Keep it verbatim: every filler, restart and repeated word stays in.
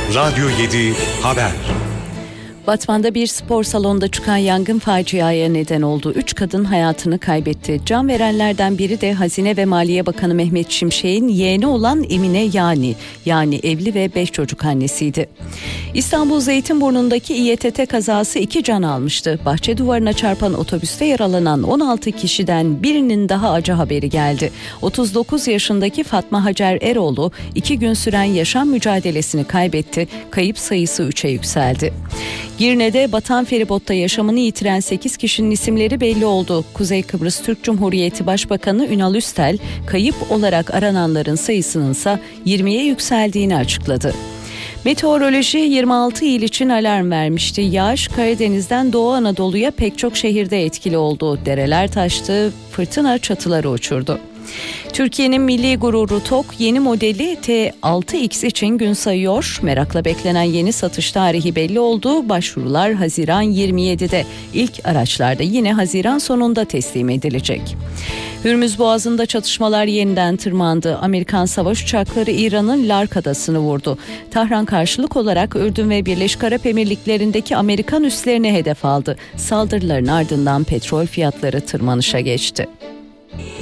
Radyo yedi Haber. Batman'da bir spor salonunda çıkan yangın faciaya neden oldu. Üç kadın hayatını kaybetti. Can verenlerden biri de Hazine ve Maliye Bakanı Mehmet Şimşek'in yeğeni olan Emine Yani. Yani evli ve beş çocuk annesiydi. İstanbul Zeytinburnu'ndaki İ Y T T kazası iki can almıştı. Bahçe duvarına çarpan otobüste yaralanan on altı kişiden birinin daha acı haberi geldi. otuz dokuz yaşındaki Fatma Hacer Eroğlu iki gün süren yaşam mücadelesini kaybetti. Kayıp sayısı üçe yükseldi. Girne'de batan feribotta yaşamını yitiren sekiz kişinin isimleri belli oldu. Kuzey Kıbrıs Türk Cumhuriyeti Başbakanı Ünal Üstel, kayıp olarak arananların sayısının ise yirmiye yükseldiğini açıkladı. Meteoroloji yirmi altı il için alarm vermişti. Yağış Karadeniz'den Doğu Anadolu'ya pek çok şehirde etkili oldu. Dereler taştı, fırtına çatıları uçurdu. Türkiye'nin milli gururu TOG yeni modeli T altı X için gün sayıyor. Merakla beklenen yeni satış tarihi belli oldu. Başvurular Haziran yirmi yedide. İlk araçlarda yine Haziran sonunda teslim edilecek. Hürmüz Boğazı'nda çatışmalar yeniden tırmandı. Amerikan savaş uçakları İran'ın Lark adasını vurdu. Tahran karşılık olarak Ürdün ve Birleşik Arap Emirlikleri'ndeki Amerikan üslerini hedef aldı. Saldırıların ardından petrol fiyatları tırmanışa geçti.